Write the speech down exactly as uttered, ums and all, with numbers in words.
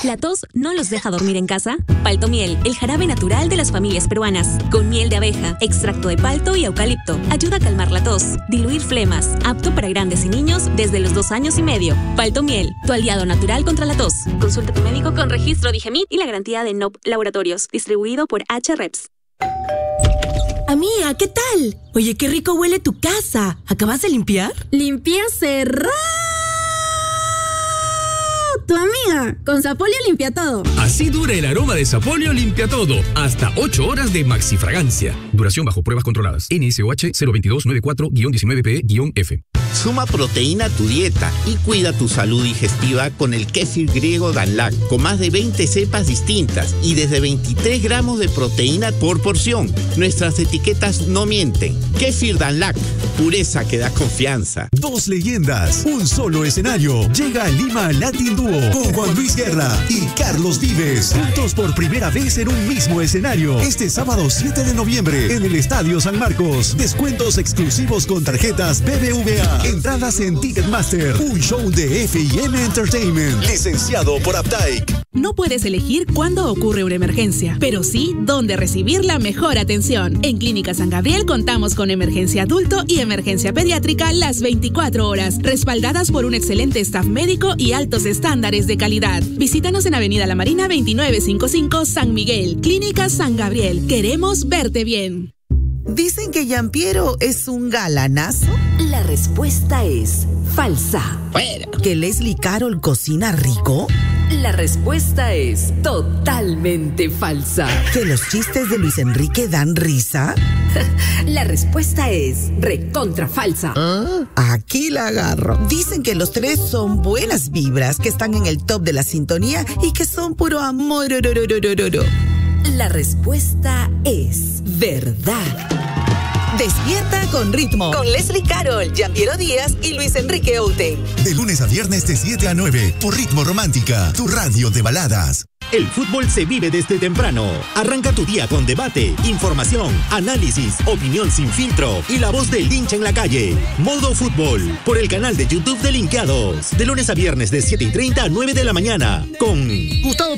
¿La tos no los deja dormir en casa? Paltomiel, el jarabe natural de las familias peruanas. Con miel de abeja, extracto de palto y eucalipto. Ayuda a calmar la tos, diluir flemas. Apto para grandes y niños desde los dos años y medio. Paltomiel, tu aliado natural contra la tos. Consulta a tu médico con registro Digemit y la garantía de N O P Laboratorios. Distribuido por H. Reps. Amiga, ¿qué tal? Oye, qué rico huele tu casa. ¿Acabas de limpiar? Limpié hace rato, amiga. Con Sapolio limpia todo. Así dura el aroma de Sapolio limpia todo. Hasta ocho horas de maxifragancia. Duración bajo pruebas controladas. N S O H cero dos dos nueve cuatro guion diecinueve P E guion F. Suma proteína a tu dieta y cuida tu salud digestiva con el kéfir griego Danlac, con más de veinte cepas distintas y desde veintitrés gramos de proteína por porción. Nuestras etiquetas no mienten. Kéfir Danlac, pureza que da confianza. Dos leyendas, un solo escenario. Llega a Lima Latin Duo con Juan Luis Guerra y Carlos Vives. Juntos por primera vez en un mismo escenario. Este sábado siete de noviembre en el Estadio San Marcos. Descuentos exclusivos con tarjetas B B V A. Entradas en Ticketmaster. Un show de F y M Entertainment. Licenciado por Aptaic. No puedes elegir cuándo ocurre una emergencia, pero sí dónde recibir la mejor atención. En Clínica San Gabriel contamos con emergencia adulto y emergencia pediátrica las veinticuatro horas, respaldadas por un excelente staff médico y altos estándares de calidad. Visítanos en Avenida La Marina veintinueve cincuenta y cinco San Miguel. Clínica San Gabriel. Queremos verte bien. ¿Dicen que Giampiero es un galanazo? La respuesta es falsa. Bueno. ¿Que Leslie Carol cocina rico? La respuesta es totalmente falsa. ¿Que los chistes de Luis Enrique dan risa? La respuesta es recontra falsa. ¿Ah? Aquí la agarro. Dicen que los tres son buenas vibras, que están en el top de la sintonía y que son puro amor. La respuesta es verdad. Despierta con ritmo. Con Leslie Carol, Giampiero Díaz y Luis Enrique Outen. De lunes a viernes de siete a nueve por Ritmo Romántica, tu radio de baladas. El fútbol se vive desde temprano. Arranca tu día con debate, información, análisis, opinión sin filtro y la voz del hincha en la calle. Modo Fútbol, por el canal de YouTube de Linkeados. De lunes a viernes de siete y treinta a nueve de la mañana. Con Gustavo